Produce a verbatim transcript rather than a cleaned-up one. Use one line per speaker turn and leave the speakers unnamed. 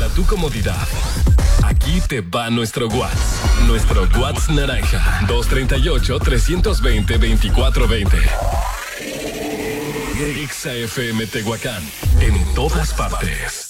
Para tu comodidad, aquí te va nuestro WhatsApp. Nuestro WhatsApp naranja. dos tres ocho, tres dos cero, dos cuatro dos cero. Exa F M Tehuacán. En todas partes.